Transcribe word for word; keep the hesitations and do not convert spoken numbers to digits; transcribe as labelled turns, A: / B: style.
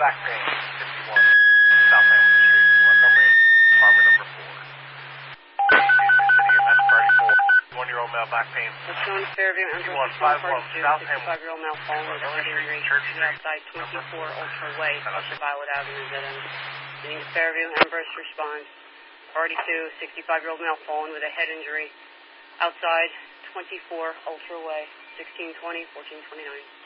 A: back pain, fifty-one South Hamilton Street, Montgomery, apartment number four. Excuse me, City M S Party four. One-year-old male back pain.
B: Let's go in Fairview, Ambrose,
A: five one
B: forty-two,
A: South Hamilton.
B: sixty-five-year-old male phone with a head injury. He's outside twenty-four Ultra Way, Usher Violet Avenue, dead end. Leading to Fairview, Ambrose responds. forty-two, sixty-five-year-old male phone with a head injury. Outside twenty-four Ultra Way, sixteen twenty, fourteen twenty-nine.